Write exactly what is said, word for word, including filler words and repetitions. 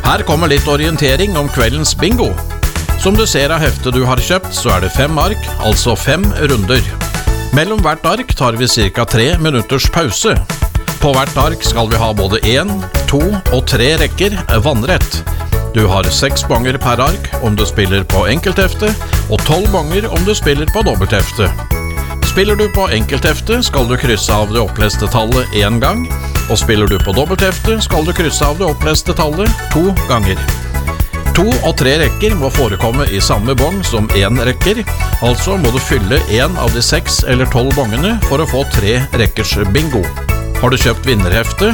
Her kommer litt orientering om kveldens bingo. Som du ser av heftet du har kjøpt, så er det fem ark, altså fem runder. Mellom hvert ark tar vi cirka tre minutters pause. På hvert ark skal vi ha både en, to og tre rekker vannrett. Du har seks bonger per ark om du spiller på enkelthefte, og tolv bonger om du spiller på dobbelthefte. Spiller du på enkelthefte, skal du krysse av det oppleste tallet en gang, og spiller du på dobbelthefte, skal du krysse av det oppleste tallet to ganger. To og tre rekker må forekomme i samme bong som en rekker, altså må du fylle en av de seks eller tolv bongene for å få tre rekkers bingo. Har du kjøpt vinnerhefte,